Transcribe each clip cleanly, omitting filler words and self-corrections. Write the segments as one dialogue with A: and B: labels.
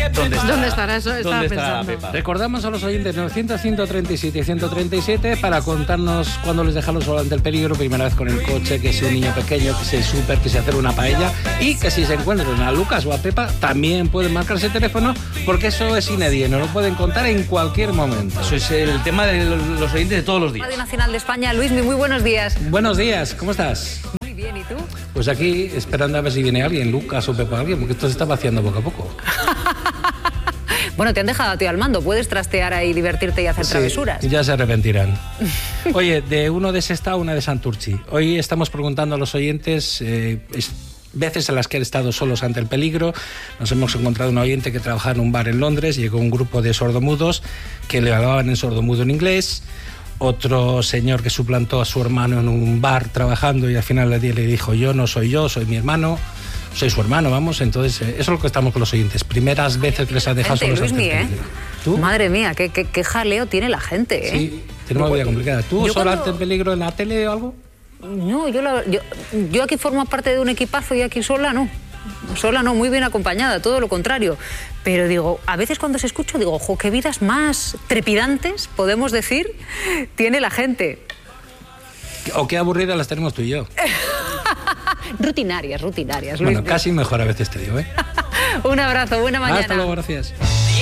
A: ¿Dónde estará eso? Estaba
B: estará
A: pensando.
C: Recordamos a los oyentes 900, 137 y 137 para contarnos cuándo les dejaron solo ante el peligro, primera vez con el coche, que si un niño pequeño, que si el súper, que si hacer una paella, y que si se encuentran a Lucas o a Pepa también pueden marcar ese teléfono, porque eso es inédito, nos lo pueden contar en cualquier momento.
B: Eso es el tema de los oyentes de todos los días.
D: Radio Nacional de España, Luismi, muy buenos días.
C: Buenos días, ¿cómo estás?
D: Muy bien, ¿y tú?
C: Pues aquí esperando a ver si viene alguien, Lucas o Pepa, alguien, porque esto se está vaciando poco a poco.
D: Bueno, te han dejado a ti al mando, puedes trastear ahí, divertirte y hacer travesuras.
C: Ya se arrepentirán. Oye, de uno de Sestao, una de Santurchi. Hoy estamos preguntando a los oyentes veces en las que han estado solos ante el peligro. Nos hemos encontrado un oyente que trabajaba en un bar en Londres, llegó un grupo de sordomudos que le hablaban en sordomudo en inglés. Otro señor que suplantó a su hermano en un bar trabajando y al final le dijo: yo no soy yo, soy mi hermano. Soy su hermano, vamos. Entonces, eso es lo que estamos con los oyentes. Primeras veces que les has dejado solos ante el peligro. ¿Tú?
D: Madre mía, qué jaleo tiene la gente, ¿eh?
C: Sí, tiene una vida complicada. ¿Tú sola ante el peligro en la tele o algo?
D: No, yo aquí formo parte de un equipazo y aquí sola no. Sola no, muy bien acompañada, todo lo contrario. Pero digo, a veces cuando se escucha, digo, ojo, qué vidas más trepidantes, podemos decir, tiene la gente.
C: O qué aburridas las tenemos tú y yo.
D: Rutinarias.
C: Bueno, casi mejor a veces te digo, ¿eh?
D: Un abrazo, buena mañana.
C: Hasta luego, gracias.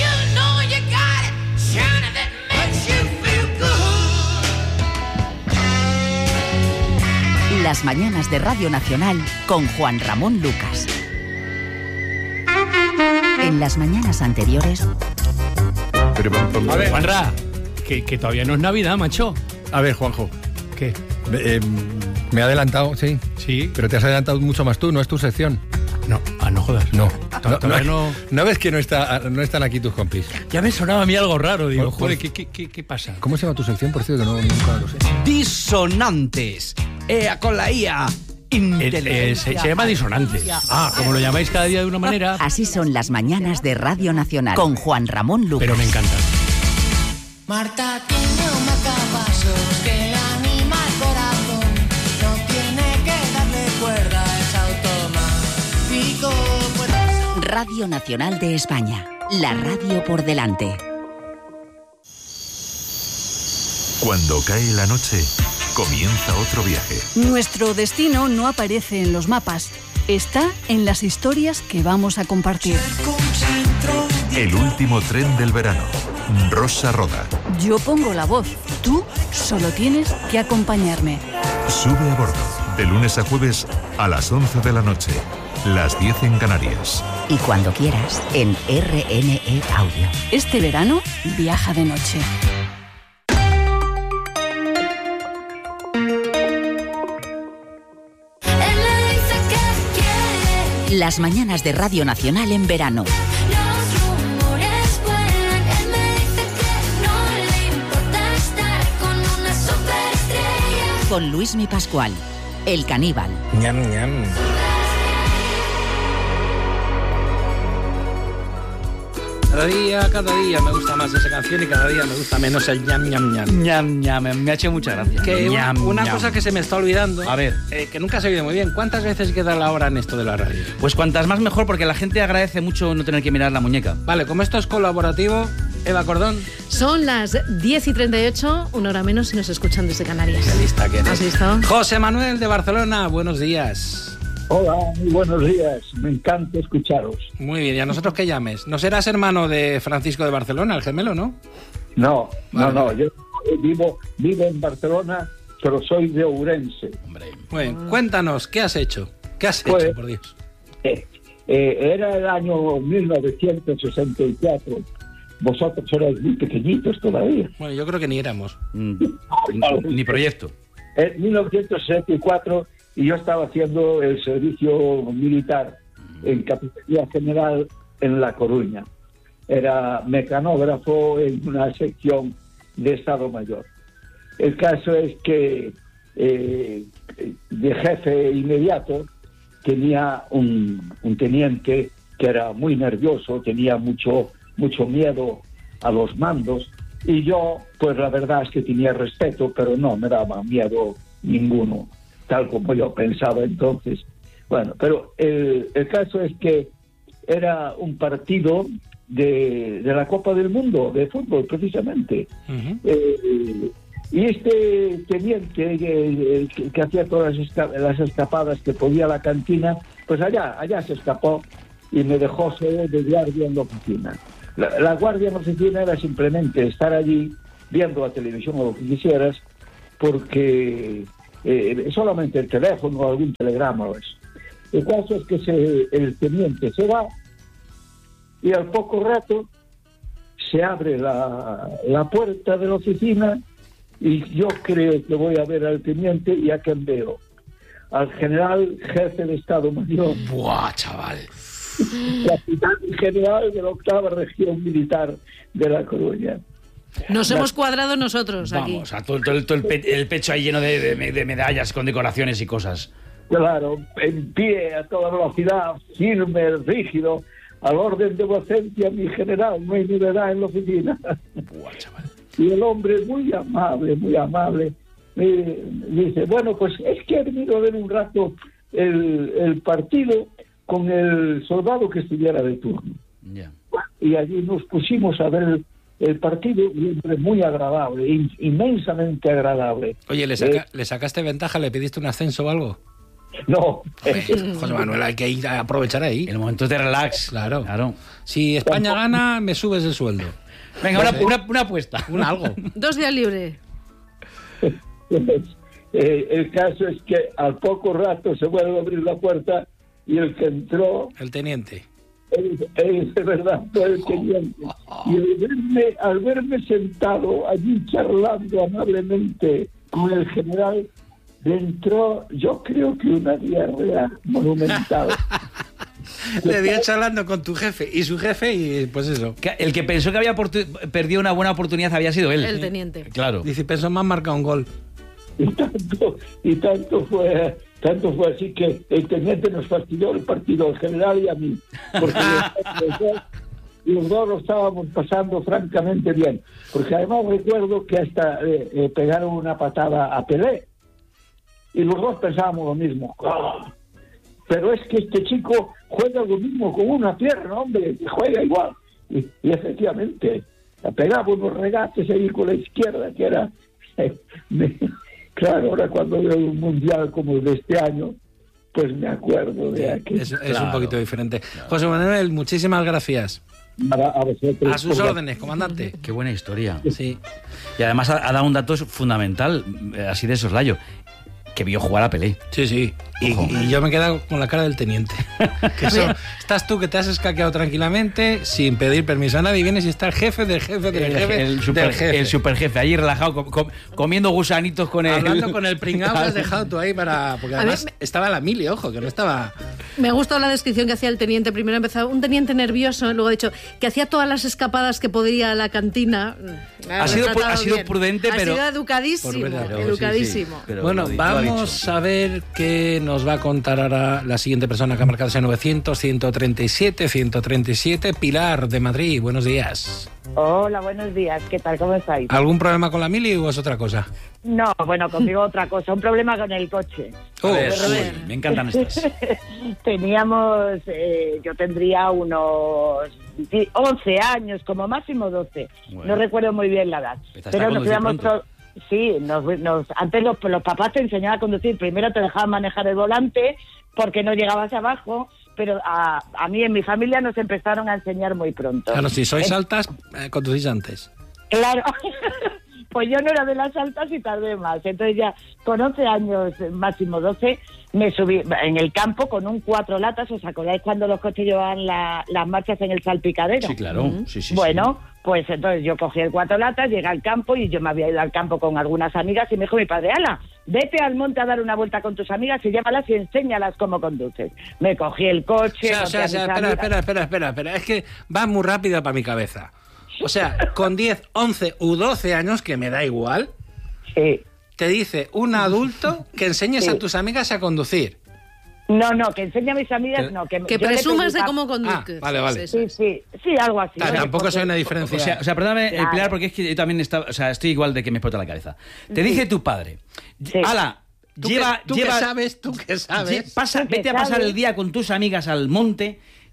E: Las mañanas de Radio Nacional con Juan Ramón Lucas. En las mañanas anteriores...
B: A ver, Juanra, que todavía no es Navidad, macho.
F: A ver, Juanjo.
B: ¿Qué?
F: Me he adelantado, sí.
B: Sí.
F: Pero te has adelantado mucho más tú, no es tu sección.
B: No, no jodas.
F: No.
B: No
F: ves que no están aquí tus compis.
B: Ya me sonaba a mí algo raro, digo,
F: Pues,
B: joder, ¿qué pasa?
F: ¿Cómo se llama tu sección, por cierto? Que nunca lo sé.
B: Disonantes. Con la IA. Se llama disonantes. Como lo llamáis cada día de una manera.
E: Así son las mañanas de Radio Nacional con Juan Ramón Lucas.
B: Pero me encanta.
G: Marta tiene un marcapasos que le anima el corazón. No tiene que darle cuerda, es automático.
E: Radio Nacional de España, la radio por delante.
H: Cuando cae la noche, comienza otro viaje.
I: Nuestro destino no aparece en los mapas, está en las historias que vamos a compartir.
H: El último tren del verano. Rosa Roda.
I: Yo pongo la voz, tú solo tienes que acompañarme.
H: Sube a bordo, de lunes a jueves a las 11 de la noche, las 10 en Canarias.
E: Y cuando quieras, en RNE Audio.
I: Este verano, viaja de noche.
E: Las mañanas de Radio Nacional en verano. Con Luismi Pascual, el caníbal.
C: Ñam, ñam. Cada día me gusta más esa canción y cada día me gusta menos el ñam, ñam, ñam.
B: Ñam, ñam, me ha hecho mucha gracia.
C: Que una
B: ñam.
C: cosa que se me está olvidando,
B: A ver.
C: que nunca se oye muy bien. ¿Cuántas veces queda la hora en esto de la radio?
B: Pues cuantas más mejor, porque la gente agradece mucho no tener que mirar la muñeca.
C: Vale, como esto es colaborativo, Eva Cordón.
A: Son las 10:38, una hora menos si nos escuchan desde Canarias.
C: Qué lista que eres.
A: ¿Has visto?
C: José Manuel de Barcelona, buenos días.
J: Hola, muy buenos días. Me encanta escucharos.
C: Muy bien, ¿y a nosotros qué llames? ¿No serás hermano de Francisco de Barcelona, el gemelo, no?
J: No,
C: Vale.
J: no. Yo vivo en Barcelona, pero soy de Ourense.
C: Hombre. Muy bien, cuéntanos, ¿qué has hecho? ¿Qué has
J: Pues,
C: hecho, por Dios?
J: Era el año 1964. Vosotros erais muy pequeñitos todavía.
C: Bueno, yo creo que ni éramos.
B: Ni proyecto.
J: En 1964 y yo estaba haciendo el servicio militar en Capitanía General en La Coruña. Era mecanógrafo en una sección de Estado Mayor. El caso es que de jefe inmediato tenía un teniente que era muy nervioso, tenía mucho miedo a los mandos, y yo, pues la verdad es que tenía respeto, pero no me daba miedo ninguno, tal como yo pensaba entonces. Bueno, pero el caso es que era un partido de la Copa del Mundo de fútbol, precisamente. Y este teniente que hacía todas las escapadas que podía a la cantina, pues allá se escapó y me dejó ser de guardia en la oficina. La guardia en la oficina era simplemente estar allí viendo la televisión o lo que quisieras, porque solamente el teléfono o algún telegrama o eso. El caso es que el teniente se va y al poco rato se abre la puerta de la oficina y yo creo que voy a ver al teniente y a quien veo. Al general jefe de Estado Mayor.
B: ¡Buah, chaval!
J: Capitán general de la 8ª Región Militar de La Coruña.
A: Nos hemos cuadrado nosotros aquí.
B: Vamos, a todo el pecho ahí lleno de medallas con decoraciones y cosas.
J: Claro, en pie, a toda velocidad, firme, rígido, al orden de docencia, mi general, no hay novedad en la oficina.
B: Buah, chaval.
J: Y el hombre muy amable, dice, bueno, pues es que he venido a ver un rato el partido con el soldado que estuviera de turno.
B: Yeah.
J: Y allí nos pusimos a ver el partido, y un hombre muy agradable, inmensamente agradable.
C: Oye, ¿le sacaste ventaja? ¿Le pediste un ascenso o algo?
J: No.
C: José Manuel, hay que ir a aprovechar ahí.
B: El momento de relax.
C: Claro. Si España gana, me subes el sueldo.
B: Venga, una apuesta.
C: Algo.
A: 2 días libres.
J: El caso es que al poco rato se vuelve a abrir la puerta y el que entró...
C: El teniente.
J: Es verdad, fue el teniente. Y al verme sentado allí charlando amablemente con el general, le entró, yo creo que una diarrea monumental.
C: Le dio charlando con tu jefe y su jefe y pues eso.
B: El que pensó que había perdido una buena oportunidad había sido él.
A: El teniente.
B: Claro.
C: Dice, pensó más marcado un gol.
J: Y tanto fue así que el teniente nos fastidió el partido, el general y a mí, porque los dos lo estábamos pasando francamente bien, porque además recuerdo que hasta pegaron una patada a Pelé y los dos pensábamos lo mismo. Pero es que este chico juega lo mismo con una pierna, hombre, juega igual. Y efectivamente, pegaba unos regates ahí con la izquierda, que era... Claro, ahora cuando veo un mundial como el de este año, pues me acuerdo de aquello.
C: Es un poquito diferente. Claro. José Manuel, muchísimas gracias. A sus órdenes, comandante.
B: Qué buena historia.
C: Sí.
B: Y además ha dado un dato fundamental, así de soslayo, que vio jugar a Pelé.
C: Sí. Y yo me he quedado con la cara del teniente. Que estás tú que te has escaqueado tranquilamente, sin pedir permiso a nadie, vienes y está el jefe del jefe del jefe del jefe.
B: El superjefe, ahí relajado, comiendo gusanitos con él.
C: Hablando con el pringao que has dejado tú ahí para... Porque además estaba la mili, ojo, que no estaba...
A: Me ha gustado la descripción que hacía el teniente. Primero empezaba un teniente nervioso, luego ha dicho que hacía todas las escapadas que podía a la cantina.
B: Ha sido prudente, pero...
A: Ha sido educadísimo. Educadísimo.
B: Sí. Pero
C: bueno, vamos a ver qué nos va a contar ahora la siguiente persona que ha marcado ese 900-137-137. Pilar, de Madrid, buenos días.
K: Hola, buenos días. ¿Qué tal? ¿Cómo estáis?
C: ¿Algún problema con la mili o es otra cosa?
K: No, bueno, conmigo otra cosa. Un problema con el coche.
B: Me encantan estas.
K: Teníamos, yo tendría unos 11 años, como máximo 12. Bueno, no recuerdo muy bien la edad. Pero nos íbamos todos... Sí, antes los papás te enseñaban a conducir. Primero te dejaban manejar el volante porque no llegabas abajo, pero a mí en mi familia nos empezaron a enseñar muy pronto.
C: Claro, si sois altas, conducís antes.
K: Claro, pues yo no era de las altas y tardé más. Entonces ya con 11 años, máximo 12, me subí en el campo con un 4 latas. ¿Os acordáis cuando los coches llevaban las marchas en el salpicadero?
B: Sí, claro. Sí,
K: bueno, pues entonces yo cogí el 4 latas, llegué al campo y yo me había ido al campo con algunas amigas y me dijo mi padre, ala, vete al monte a dar una vuelta con tus amigas y llévalas y enséñalas cómo conduces. Me cogí el coche...
C: Espera, es que va muy rápido para mi cabeza. O sea, con 10, 11 u 12 años, que me da igual,
K: sí,
C: te dice un adulto que enseñes a tus amigas a conducir.
K: No, que enseñe a mis amigas, no. Que
A: presumas de cómo conduces.
C: Vale.
K: Sí, algo así.
C: Tampoco soy una diferencia.
B: O sea, perdóname, claro, Pilar, porque es que yo también estoy igual de que me explota la cabeza. Te dice tu padre, ala,
C: ¿Tú qué sabes?
B: vete a pasar el día con tus amigas al monte,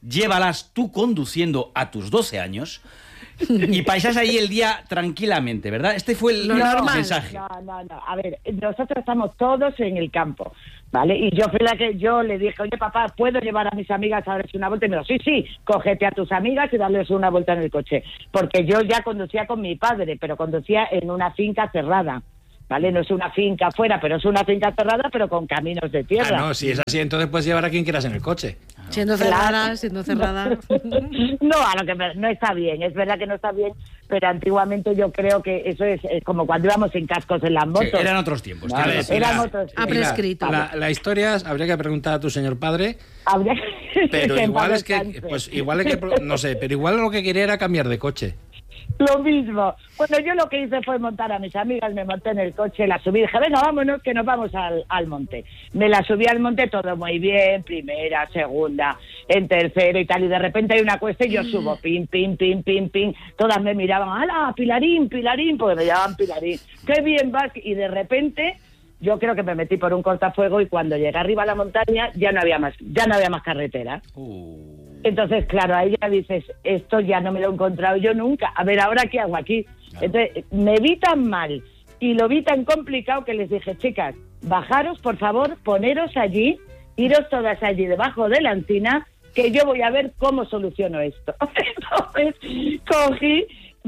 L: llévalas tú conduciendo a tus 12 años y pasas ahí el día tranquilamente, ¿verdad? Este fue el mensaje.
K: No. A ver, nosotros estamos todos en el campo, ¿vale? Y yo fui la que yo le dije, oye, papá, ¿puedo llevar a mis amigas a darles una vuelta? Y me dijo, sí, cógete a tus amigas y darles una vuelta en el coche. Porque yo ya conducía con mi padre, pero conducía en una finca cerrada. ¿Vale? No es una finca afuera, pero es una finca cerrada, pero con caminos de tierra.
C: No, si es así, entonces puedes llevar a quien quieras en el coche.
A: Siendo cerrada.
K: No, no está bien, es verdad que no está bien, pero antiguamente yo creo que eso es como cuando íbamos en cascos en las motos.
L: Sí, eran otros tiempos.
K: Vale, eran otros tiempos.
A: Ha prescrito.
C: La historia habría que preguntar a tu señor padre. Pero igual es que, no sé, pero igual lo que quería era cambiar de coche.
K: Lo mismo. Bueno, yo lo que hice fue montar a mis amigas, me monté en el coche, la subí, dije, venga, vámonos, que nos vamos al monte. Me la subí al monte, todo muy bien, primera, segunda, en tercero y tal, y de repente hay una cuesta y yo subo, pim, todas me miraban, ¡hala, Pilarín! Porque me llamaban Pilarín. ¡Qué bien vas! Y de repente, yo creo que me metí por un cortafuego y cuando llegué arriba a la montaña ya no había más carretera. Entonces, claro, ahí ya dices, esto ya no me lo he encontrado yo nunca. A ver, ¿ahora qué hago aquí? Claro. Entonces, me vi tan mal y lo vi tan complicado que les dije, chicas, bajaros, por favor, poneros allí, iros todas allí debajo de la encina, que yo voy a ver cómo soluciono esto. Entonces, cogí,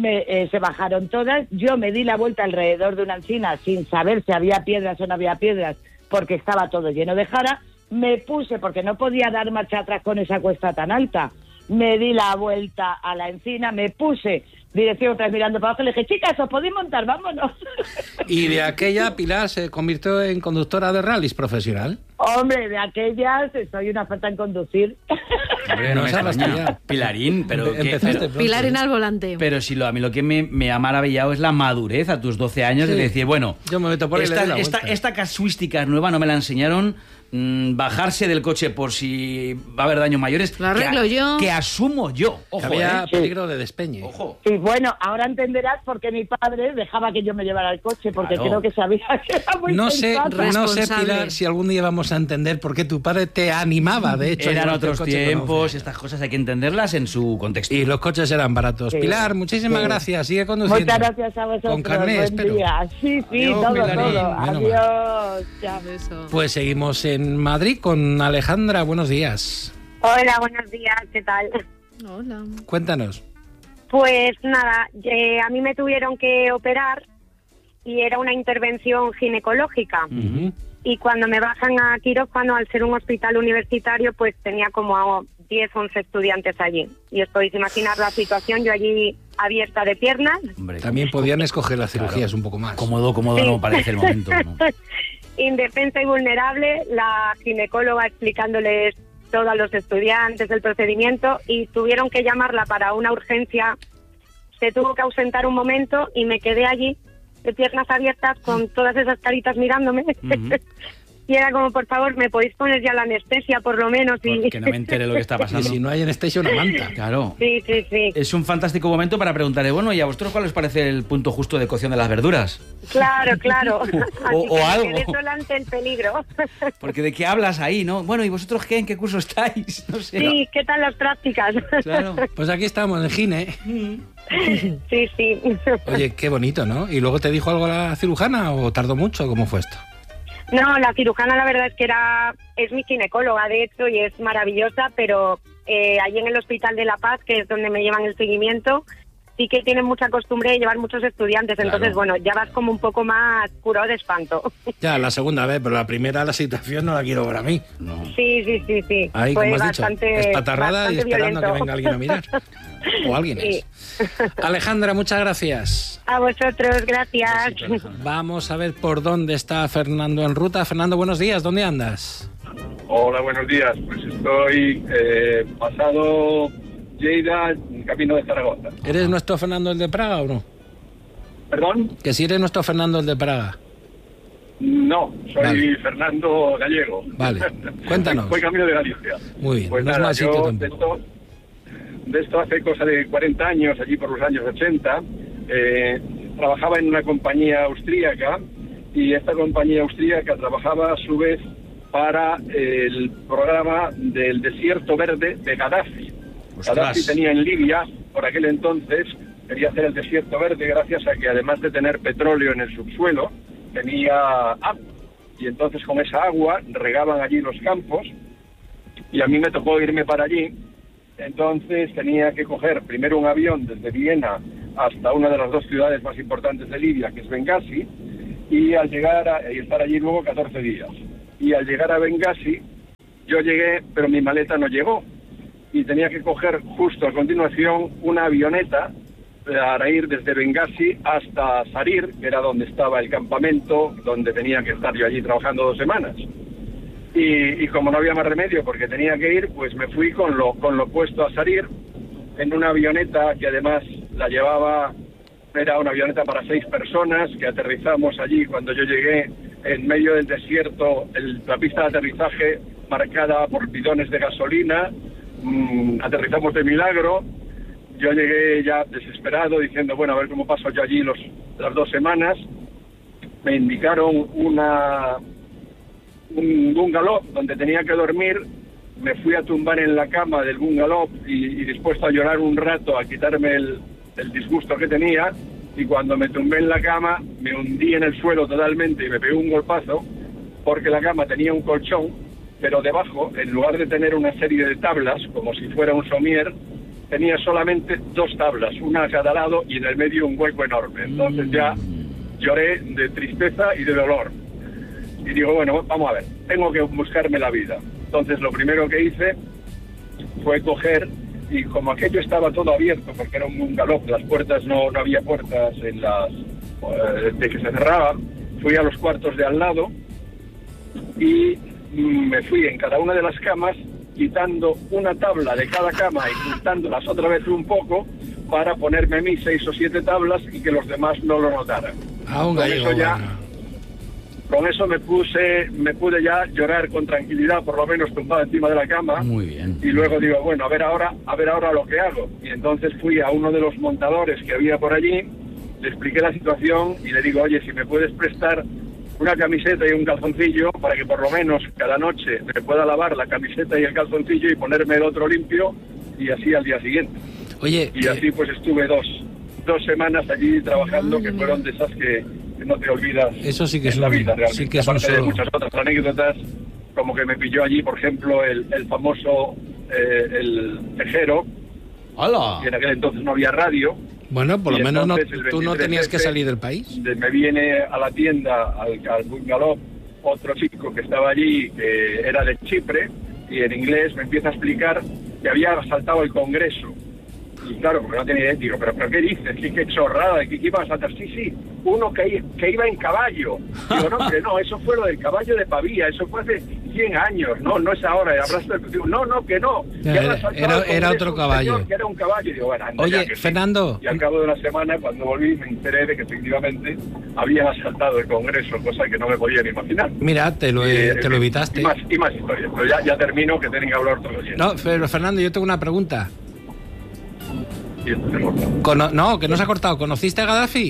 K: se bajaron todas, yo me di la vuelta alrededor de una encina sin saber si había piedras o no había piedras, porque estaba todo lleno de jara. Me puse, porque no podía dar marcha atrás con esa cuesta tan alta, me di la vuelta a la encina, me puse dirección otra vez mirando para abajo y le dije, chicas, ¿os podéis montar? ¡Vámonos!
C: Y de aquella Pilar se convirtió en conductora de rallies profesional.
K: Hombre, de aquellas soy una falta en conducir.
L: Hombre, no me extraña. Pilarín, pero
A: Pilarín al volante.
L: Pero si a mí lo que me ha maravillado es la madurez a tus 12 años de decir, bueno,
C: yo me meto por
L: esta casuística nueva no me la enseñaron, bajarse del coche por si va a haber daños mayores.
A: Lo arreglo yo.
L: Que asumo yo. Ojo,
C: había peligro de despeñe.
L: Ojo.
K: Y bueno, ahora entenderás por qué mi padre dejaba que yo me llevara el coche, porque creo que sabía que era muy
C: no sé, Pilar, si algún día vamos a entender por qué tu padre te animaba, de hecho.
L: Eran otros tiempos, estas cosas hay que entenderlas en su contexto.
C: Y los coches eran baratos. Sí. Pilar, muchísimas gracias, sigue conduciendo.
K: Muchas gracias a vosotros.
C: Con carné, espero.
K: Día. Sí, adiós, todo. Adiós. Chao.
C: Pues seguimos en Madrid con Alejandra, buenos días.
M: Hola, buenos días, ¿qué tal?
A: Hola.
C: Cuéntanos.
M: Pues nada, a mí me tuvieron que operar y era una intervención ginecológica. Y cuando me bajan a quirófano, al ser un hospital universitario, pues tenía como 10, 11 estudiantes allí. Y os podéis imaginar la situación, yo allí abierta de piernas.
C: Hombre, también podían escoger las cirugías un poco más.
L: Cómodo sí. No parece el momento, ¿no?
M: Indefensa y vulnerable, la ginecóloga explicándoles todo a los estudiantes el procedimiento y tuvieron que llamarla para una urgencia. Se tuvo que ausentar un momento y me quedé allí de piernas abiertas con todas esas caritas mirándome. Y era como, por favor, ¿me podéis poner ya la anestesia por lo menos?
L: Que no me entere lo que está pasando.
C: Y si no hay anestesia, una manta.
L: Claro.
M: Sí.
L: Es un fantástico momento para preguntarle, bueno, ¿y a vosotros cuál os parece el punto justo de cocción de las verduras?
M: Claro.
L: o algo.
M: Me quedé sola ante el peligro.
L: Porque de qué hablas ahí, ¿no? Bueno, ¿y vosotros qué? ¿En qué curso estáis? No sé.
M: Sí, ¿qué tal las prácticas?
L: Claro.
C: Pues aquí estamos, en Gine.
M: Sí.
C: Oye, qué bonito, ¿no? ¿Y luego te dijo algo la cirujana o tardó mucho? ¿Cómo fue esto?
M: No, la cirujana la verdad es que es mi ginecóloga, de hecho, y es maravillosa, pero allí en el Hospital de La Paz, que es donde me llevan el seguimiento, sí que tienen mucha costumbre de llevar muchos estudiantes, claro. Entonces, bueno, ya vas como un poco más curado de espanto.
C: Ya, la segunda vez, pero la primera, la situación no la quiero ver a mí. No.
M: Sí.
C: Ahí,
M: fue
C: como has dicho, espatarrada y esperando
M: violento.
C: Que venga alguien a mirar. O alguien
M: sí.
C: Alejandra, muchas gracias.
M: A vosotros, gracias.
C: Vamos a ver por dónde está Fernando en ruta. Fernando, buenos días, ¿dónde andas?
N: Hola, buenos días. Pues estoy pasado Lleida, camino de Zaragoza.
C: ¿Eres nuestro Fernando el de Praga o no?
N: ¿Perdón?
C: Que si eres nuestro Fernando el de Praga.
N: No, soy Fernando Gallego.
C: Vale, cuéntanos.
N: Voy camino de Galicia.
C: Muy bien,
N: pues
C: no
N: nada,
C: es mal sitio tampoco.
N: De esto hace cosa de 40 años, allí por los años 80, trabajaba en una compañía austríaca y esta compañía austríaca trabajaba a su vez para el programa del desierto verde de Gaddafi. Gaddafi tenía en Libia, por aquel entonces, quería hacer el desierto verde gracias a que además de tener petróleo en el subsuelo, tenía agua. Y entonces con esa agua regaban allí los campos y a mí me tocó irme para allí. Entonces tenía que coger primero un avión desde Viena hasta una de las 2 ciudades más importantes de Libia, que es Bengasi, y al llegar y estar allí luego 14 días. Y al llegar a Bengasi, yo llegué, pero mi maleta no llegó. Y tenía que coger justo a continuación una avioneta para ir desde Bengasi hasta Sarir, que era donde estaba el campamento, donde tenía que estar yo allí trabajando 2 semanas. Y como no había más remedio porque tenía que ir, pues me fui con lo puesto a Sarir, en una avioneta que además la llevaba, era una avioneta para 6 personas, que aterrizamos allí cuando yo llegué en medio del desierto, la pista de aterrizaje marcada por bidones de gasolina, aterrizamos de milagro. Yo llegué ya desesperado diciendo, bueno, a ver cómo paso yo allí las 2 semanas. Me indicaron un bungalow donde tenía que dormir. Me fui a tumbar en la cama del bungalow y dispuesto a llorar un rato, a quitarme el disgusto que tenía. Y cuando me tumbé en la cama, me hundí en el suelo totalmente y me pegué un golpazo, porque la cama tenía un colchón, pero debajo, en lugar de tener una serie de tablas, como si fuera un somier, tenía solamente 2 tablas, una a cada lado y en el medio un hueco enorme. Entonces ya lloré de tristeza y de dolor. Y digo, bueno, vamos a ver, tengo que buscarme la vida. Entonces lo primero que hice fue coger, y como aquello estaba todo abierto, porque era un bungalow, las puertas no había puertas de que se cerraban, fui a los cuartos de al lado y me fui en cada una de las camas quitando una tabla de cada cama y juntándolas otra vez un poco para ponerme a mí 6 o 7 tablas y que los demás no lo notaran. Con eso me pude ya llorar con tranquilidad, por lo menos tumbado encima de la cama.
L: Muy bien.
N: Y luego digo, bueno, a ver ahora lo que hago. Y entonces fui a uno de los montadores que había por allí, le expliqué la situación y le digo, oye, si me puedes prestar una camiseta y un calzoncillo para que por lo menos cada noche me pueda lavar la camiseta y el calzoncillo y ponerme el otro limpio, y así al día siguiente.
C: Oye,
N: y así pues estuve dos semanas allí trabajando, que fueron de esas que no te olvidas.
C: Eso sí que es
N: la vida, realmente.
C: Sí que es
N: aparte de muchas otras anécdotas, como que me pilló allí, por ejemplo, el famoso el tejero.
L: ¡Hala!
N: Que en aquel entonces no había radio.
C: Bueno, por lo menos tú no tenías que salir del país.
N: Me viene a la tienda, al bungalow, otro chico que estaba allí, que era de Chipre, y en inglés me empieza a explicar que había asaltado el Congreso. Y claro, porque no tenía idea, digo, ¿pero qué dices? ¿Qué chorrada? ¿Qué iba a saltar? Sí, uno que iba en caballo. Digo, no, que no, eso fue lo del caballo de Pavía, eso fue hace 100 años, no es ahora. Digo, no, que no.
C: Era otro caballo.
N: Que era un caballo. Digo, bueno,
C: oye, Fernando.
N: Y al cabo de una semana, cuando volví, me enteré de que efectivamente habían asaltado el Congreso, cosa que no me podía ni imaginar.
C: Mira, te lo evitaste.
N: Y más historias, pero ya termino, que tienen que hablar todos los días.
C: No, pero Fernando, yo tengo una pregunta. No, que no se ha cortado. ¿Conociste a Gaddafi?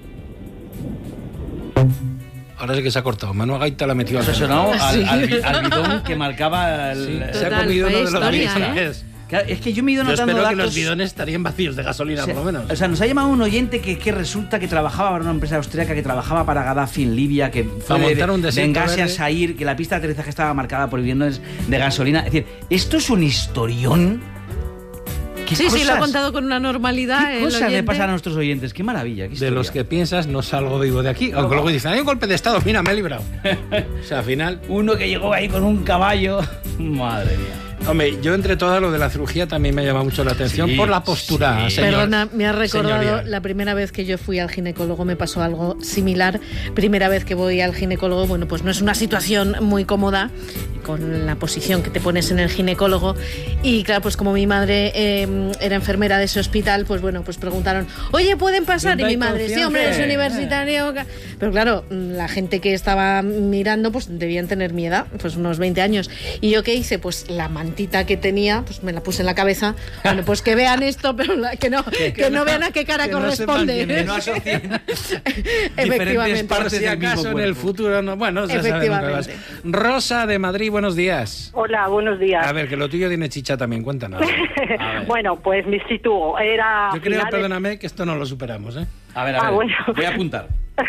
C: Ahora sí que se ha cortado. Manuel Gaita la metió.
L: Eso sonó al bidón que marcaba
C: se ha comido uno de los bidones.
L: Claro, es que yo me he ido notando
C: espero
L: datos...
C: que los bidones estarían vacíos de gasolina, por lo menos.
L: O sea, nos ha llamado un oyente que resulta que trabajaba para una empresa austríaca, que trabajaba para Gaddafi en Libia, que fue de Bengasi a Sair, que la pista de aterrizaje estaba marcada por bidones de gasolina. Es decir, ¿esto es un historión?
A: Sí, lo ha contado con una normalidad.
L: ¿Qué cosas le pasan a nuestros oyentes? Qué maravilla, qué historia.
C: De los que piensas no salgo vivo de aquí. Aunque luego dicen, hay un golpe de estado, mira, me he librado. O sea, al final...
L: Uno que llegó ahí con un caballo. Madre mía.
C: Hombre, yo entre todo lo de la cirugía también me llama mucho la atención por la postura, señor.
A: Perdona, me ha recordado la primera vez que yo fui al ginecólogo, me pasó algo similar. Primera vez que voy al ginecólogo, bueno, pues no es una situación muy cómoda con la posición que te pones en el ginecólogo. Y claro, pues como mi madre era enfermera de ese hospital, pues bueno, pues preguntaron, oye, ¿pueden pasar? Y mi madre, sí, hombre, es universitario. Pero claro, la gente que estaba mirando, pues debían tener mi edad, pues unos 20 años. ¿Y yo qué hice? Pues la mantita que tenía, pues me la puse en la cabeza. Bueno, pues que vean esto, pero que no vean a qué cara corresponde.
L: Que no asocien
A: Efectivamente.
C: Por si acaso en el futuro no. Bueno, se sabe nunca más. Rosa de Madrid, buenos días.
O: Hola, buenos días.
C: A ver, que lo tuyo tiene chicha también, cuéntanos.
O: Bueno, pues me sitúo.
C: Yo creo, perdóname, que esto no lo superamos, ¿eh?
L: A ver,
O: bueno.
L: Voy a apuntar.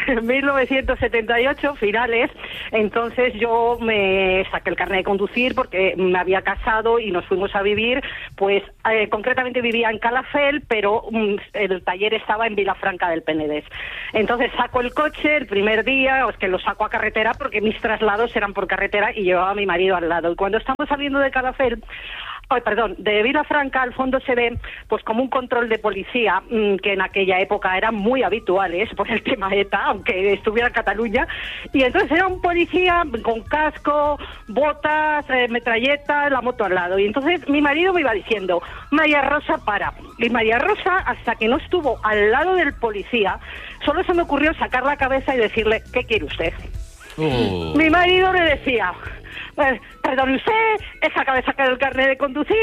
O: 1978, finales. Entonces yo me saqué el carnet de conducir porque me había casado y nos fuimos a vivir, pues concretamente vivía en Calafell, pero el taller estaba en Vilafranca del Penedès. Entonces saco el coche el primer día, que lo saco a carretera porque mis traslados eran por carretera y llevaba a mi marido al lado. Y cuando estamos saliendo de Calafell, de Vilafranca, al fondo se ve pues como un control de policía, que en aquella época eran muy habituales por el tema ETA, aunque estuviera en Cataluña, y entonces era un policía con casco, botas, metralleta, la moto al lado, y entonces mi marido me iba diciendo, María Rosa, para. Y María Rosa, hasta que no estuvo al lado del policía, solo se me ocurrió sacar la cabeza y decirle, ¿qué quiere usted? Mi marido le decía, perdón usted, acaba de sacar el carnet de conducir,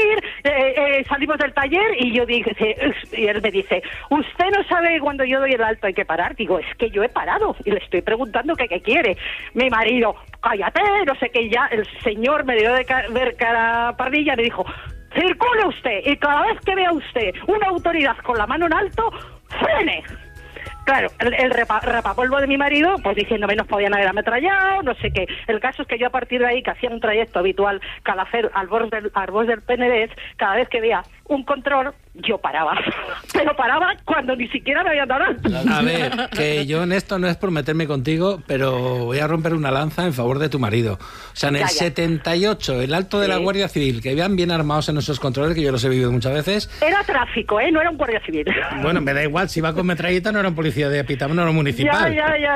O: salimos del taller, y yo dije, y él me dice, usted no sabe cuando yo doy el alto hay que parar. Digo, es que yo he parado y le estoy preguntando qué quiere. Mi marido, cállate, no sé qué, ya el señor me dio de ver cara pardilla, me dijo, circule usted y cada vez que vea usted una autoridad con la mano en alto, frene. Claro, el rapapolvo de mi marido, pues diciéndome nos podían haber ametrallado, no sé qué. El caso es que yo a partir de ahí, que hacía un trayecto habitual, Calafell, Arbós del Penedès, cada vez que veía un control, yo paraba. Pero paraba cuando ni siquiera me habían dado nada.
C: A ver, que yo en esto no es por meterme contigo, pero voy a romper una lanza en favor de tu marido. O sea, en el 78, el alto de la Guardia Civil, que iban bien armados en esos controles, que yo los he vivido muchas veces.
O: Era tráfico, no era un guardia civil.
C: Bueno, me da igual, si iba con metralleta no era un policía de Pitama, no era un municipal.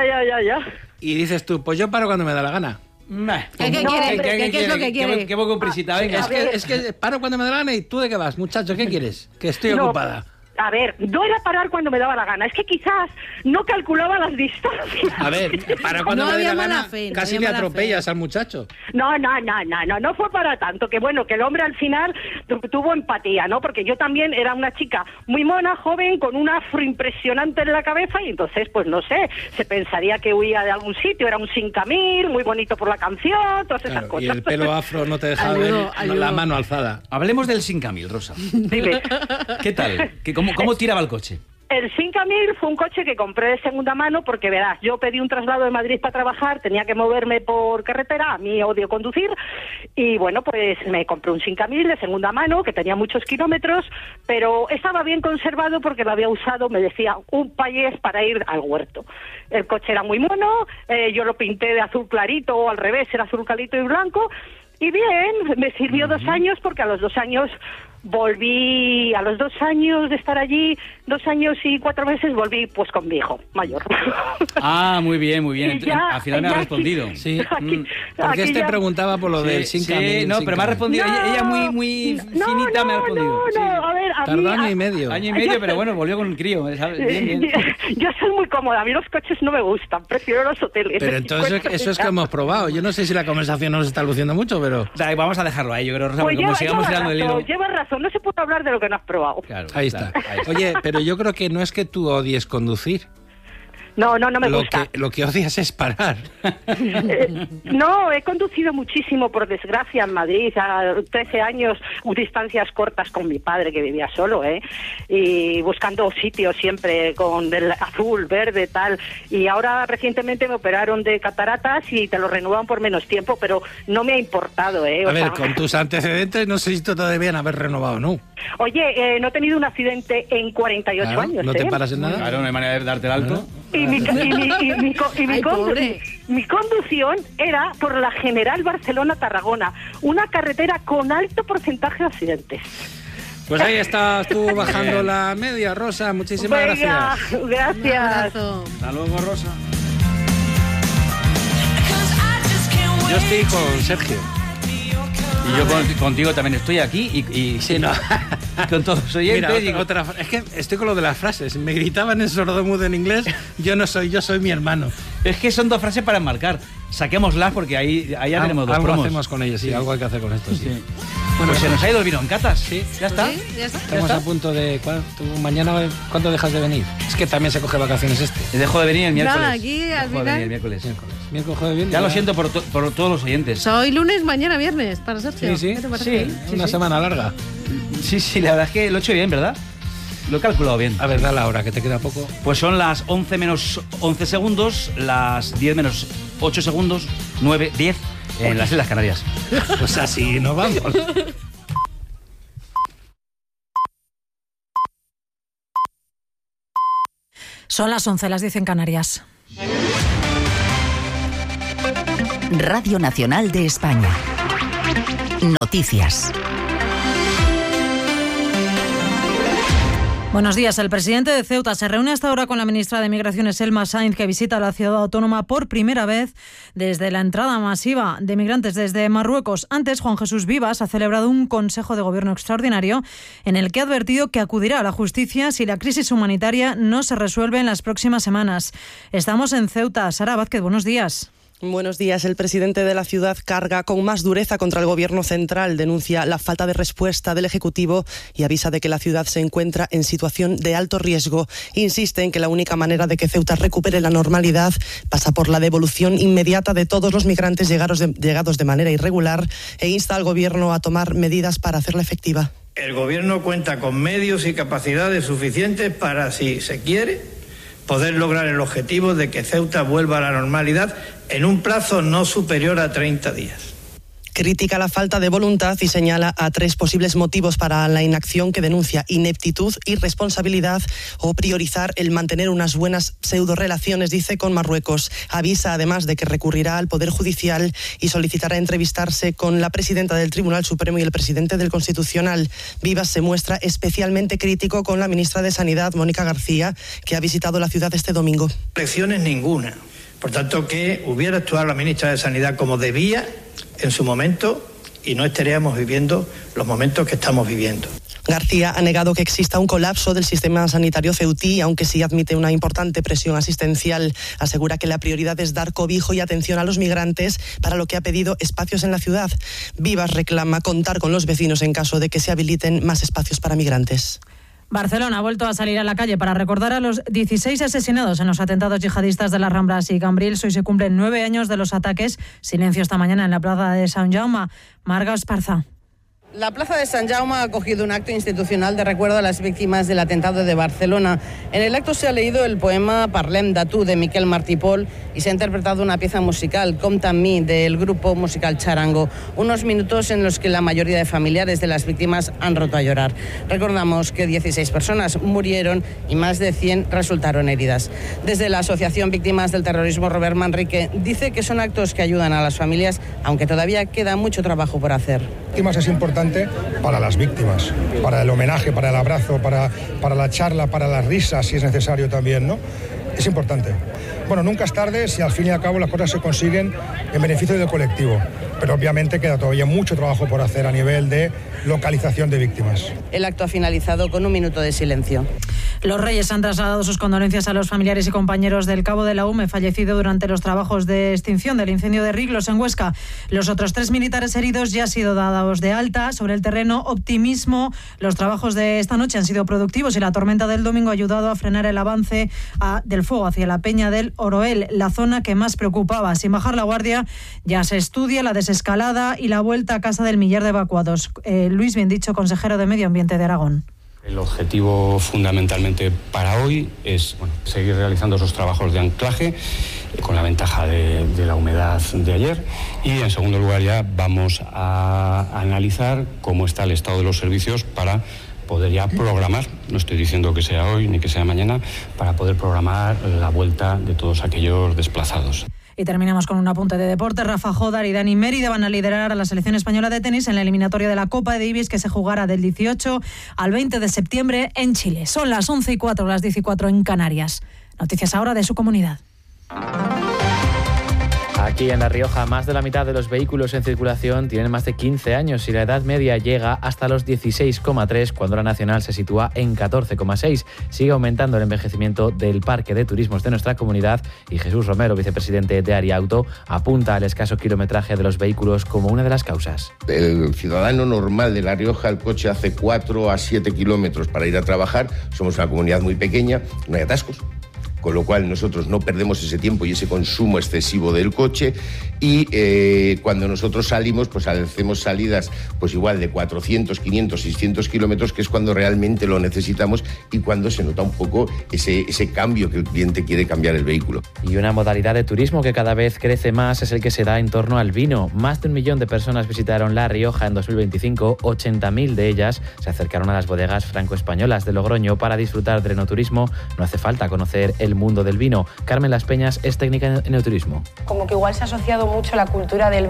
O: Ya.
C: Y dices tú, pues yo paro cuando me da la gana.
A: ¿Qué es lo que quiere?
L: ¿Qué voy con prisita? Venga.
C: Es que paro cuando me da la gana. ¿Y tú de qué vas, muchacho? ¿Qué quieres? Que estoy ocupada.
O: A ver, no era parar cuando me daba la gana, es que quizás no calculaba las distancias.
C: A ver, para cuando me da la gana, casi le atropellas al muchacho.
O: No fue para tanto, que bueno, que el hombre al final tuvo empatía, ¿no? Porque yo también era una chica muy mona, joven, con un afro impresionante en la cabeza, y entonces, pues no sé, se pensaría que huía de algún sitio, era un Sin Camil, muy bonito por la canción, todas esas cosas.
C: Y el pelo afro no te dejaba ver la mano alzada.
L: Hablemos del Sin Camil, Rosa.
O: Dime.
L: ¿Qué tal? ¿Cómo tiraba el coche?
O: El Sin Camil fue un coche que compré de segunda mano porque, verás, yo pedí un traslado de Madrid para trabajar, tenía que moverme por carretera, a mí odio conducir, y bueno, pues me compré un Sin Camil de segunda mano que tenía muchos kilómetros, pero estaba bien conservado porque lo había usado, me decía, un payés para ir al huerto. El coche era muy mono, yo lo pinté de azul clarito, o al revés, era azul clarito y blanco, y bien, me sirvió 2 años porque a los 2 años volví, a los 2 años de estar allí, 2 años y 4 meses, volví pues con mi hijo mayor.
L: Ah, muy bien. Al final me ha respondido.
C: Sí. Porque te preguntaba por lo del Sin Camil.
L: Sí, no, pero me ha respondido. Ella muy finita me ha respondido.
O: A ver,
C: tardó año y medio.
L: Año y medio, pero bueno, volvió con un crío. ¿Sabes? Bien.
O: Yo soy muy cómoda, a mí los coches no me gustan, prefiero los hoteles.
C: Pero entonces eso es que hemos probado. Yo no sé si la conversación nos está luciendo mucho, pero...
L: Vamos a dejarlo ahí, yo creo, Rosa,
O: pues
L: como sigamos tirando el hilo...
O: Llevas razón, no se puede hablar de lo que no has probado.
C: Claro, ahí está. Oye, pero yo creo que no es que tú odies conducir.
O: No me gusta.
C: Lo que odias es parar.
O: No, he conducido muchísimo, por desgracia, en Madrid, a 13 años, distancias cortas con mi padre, que vivía solo, y buscando sitios siempre con el azul, verde, tal. Y ahora recientemente me operaron de cataratas y te lo renuevan por menos tiempo, pero no me ha importado,
C: A ver, con tus antecedentes no sé si te debían haber renovado, ¿no?
O: Oye, no he tenido un accidente en 48 años.
C: ¿No te paras en nada?
L: Claro, no hay manera de darte el alto.
O: Y mi conducción era por la General Barcelona-Tarragona, una carretera con alto porcentaje de accidentes.
C: Pues ahí estás tú bajando la media, Rosa. Muchísimas gracias.
O: Gracias.
L: Hasta luego, Rosa.
C: Yo estoy con Sergio.
L: Y yo contigo también estoy aquí y
C: sí, no.
L: Con todos los oyentes.
C: Mira, es que estoy con lo de las frases. Me gritaban en sordomudo en inglés, yo soy mi hermano.
L: Es que son 2 frases para enmarcar. Saquémoslas porque ahí ya tenemos 2
C: algo
L: promos.
C: Hacemos con ellos, sí, algo hay que hacer con esto, sí.
L: Bueno, pues se nos ha ido el vino en catas.
C: Sí.
L: ¿Ya está?
A: ¿Sí? ¿Ya está?
C: Estamos a punto de... Mañana, ¿cuándo dejas de venir? Es que también se coge vacaciones
L: Dejo de venir el miércoles.
A: Nada, aquí al final...
L: El miércoles.
C: Miércoles.
L: Ya lo siento por todos los oyentes.
A: Soy lunes, mañana viernes, para Sergio.
C: Sí.
A: ¿Qué te parece?
C: Sí, una semana larga.
L: Sí, la verdad es que lo he hecho bien, ¿verdad? Lo he calculado bien.
C: A ver, da la hora, que te queda poco.
L: Pues son las 11 menos 11 segundos, las 10 menos 8 segundos, 9, 10 en las Islas Canarias.
C: Pues así nos vamos.
P: Son las 11, las 10 en Canarias.
E: Radio Nacional de España. Noticias.
P: Buenos días. El presidente de Ceuta se reúne hasta ahora con la ministra de Migraciones, Elma Sainz, que visita la ciudad autónoma por primera vez desde la entrada masiva de migrantes desde Marruecos. Antes, Juan Jesús Vivas ha celebrado un Consejo de Gobierno extraordinario en el que ha advertido que acudirá a la justicia si la crisis humanitaria no se resuelve en las próximas semanas. Estamos en Ceuta. Sara Vázquez, buenos días.
Q: Buenos días. El presidente de la ciudad carga con más dureza contra el gobierno central, denuncia la falta de respuesta del Ejecutivo y avisa de que la ciudad se encuentra en situación de alto riesgo. Insiste en que la única manera de que Ceuta recupere la normalidad pasa por la devolución inmediata de todos los migrantes llegados de manera irregular e insta al gobierno a tomar medidas para hacerla efectiva.
R: El gobierno cuenta con medios y capacidades suficientes para, si se quiere, poder lograr el objetivo de que Ceuta vuelva a la normalidad en un plazo no superior a 30 días.
Q: Critica la falta de voluntad y señala a 3 posibles motivos para la inacción que denuncia: ineptitud, irresponsabilidad o priorizar el mantener unas buenas pseudorelaciones, dice, con Marruecos. Avisa además de que recurrirá al Poder Judicial y solicitará entrevistarse con la presidenta del Tribunal Supremo y el presidente del Constitucional. Vivas se muestra especialmente crítico con la ministra de Sanidad, Mónica García, que ha visitado la ciudad este domingo.
R: Lecciones ninguna. Por tanto, que hubiera actuado la ministra de Sanidad como debía en su momento y no estaríamos viviendo los momentos que estamos viviendo.
Q: García ha negado que exista un colapso del sistema sanitario ceutí, aunque sí admite una importante presión asistencial. Asegura que la prioridad es dar cobijo y atención a los migrantes, para lo que ha pedido espacios en la ciudad. Vivas reclama contar con los vecinos en caso de que se habiliten más espacios para migrantes.
P: Barcelona ha vuelto a salir a la calle para recordar a los 16 asesinados en los atentados yihadistas de las Ramblas y Cambrils. Hoy se cumplen 9 años de los ataques. Silencio esta mañana en la plaza de Sant Jaume. Marga Esparza.
S: La plaza de Sant Jaume ha acogido un acto institucional de recuerdo a las víctimas del atentado de Barcelona. En el acto se ha leído el poema Parlem de tu, de Miquel Martí Pol, y se ha interpretado una pieza musical, Compta amb mi, del grupo musical Charango. Unos minutos en los que la mayoría de familiares de las víctimas han roto a llorar. Recordamos que 16 personas murieron y más de 100 resultaron heridas. Desde la Asociación Víctimas del Terrorismo, Robert Manrique dice que son actos que ayudan a las familias, aunque todavía queda mucho trabajo por hacer.
T: Es importante para las víctimas, para el homenaje, para el abrazo, para la charla, para las risas, si es necesario también, ¿no? Es importante. Bueno, nunca es tarde si al fin y al cabo las cosas se consiguen en beneficio del colectivo, pero obviamente queda todavía mucho trabajo por hacer a nivel de localización de víctimas.
S: El acto ha finalizado con un minuto de silencio.
P: Los Reyes han trasladado sus condolencias a los familiares y compañeros del cabo de la UME fallecido durante los trabajos de extinción del incendio de Riglos en Huesca. Los otros 3 militares heridos ya han sido dados de alta. Sobre el terreno, optimismo. Los trabajos de esta noche han sido productivos y la tormenta del domingo ha ayudado a frenar el avance del fuego hacia la Peña del Oroel, la zona que más preocupaba. Sin bajar la guardia, ya se estudia la desescalada y la vuelta a casa del millar de evacuados. Luis Biendicho, consejero de Medio Ambiente de Aragón.
U: El objetivo fundamentalmente para hoy es seguir realizando esos trabajos de anclaje con la ventaja de la humedad de ayer, y en segundo lugar ya vamos a analizar cómo está el estado de los servicios para poder ya programar, no estoy diciendo que sea hoy ni que sea mañana, para poder programar la vuelta de todos aquellos desplazados.
P: Y terminamos con un apunte de deporte. Rafa Jodar y Dani Mérida van a liderar a la selección española de tenis en la eliminatoria de la Copa Davis, que se jugará del 18 al 20 de septiembre en Chile. Son las 11:04, las 10:04 en Canarias. Noticias ahora de su comunidad.
V: Aquí
D: Aquí en La Rioja, más de la mitad de los vehículos en circulación tienen más de 15 años y la edad media llega hasta los 16,3, cuando la nacional se sitúa en 14,6. Sigue aumentando el envejecimiento del parque de turismos de nuestra comunidad y Jesús Romero, vicepresidente de Ariauto, apunta al escaso kilometraje de los vehículos como una de las causas.
V: El ciudadano normal de La Rioja, el coche hace 4 a 7 kilómetros para ir a trabajar. Somos una comunidad muy pequeña, no hay atascos, con lo cual nosotros no perdemos ese tiempo y ese consumo excesivo del coche, y cuando nosotros salimos, pues hacemos salidas pues igual de 400, 500, 600 kilómetros, que es cuando realmente lo necesitamos y cuando se nota un poco ese cambio que el cliente quiere cambiar el vehículo.
D: Y una modalidad de turismo que cada vez crece más es el que se da en torno al vino. Más de 1 millón de personas visitaron La Rioja en 2025, 80.000 de ellas se acercaron a las bodegas franco-españolas de Logroño para disfrutar del enoturismo. No hace falta conocer el mundo del vino. Carmen Las Peñas es técnica en enoturismo.
W: Como que igual se ha asociado mucho la cultura del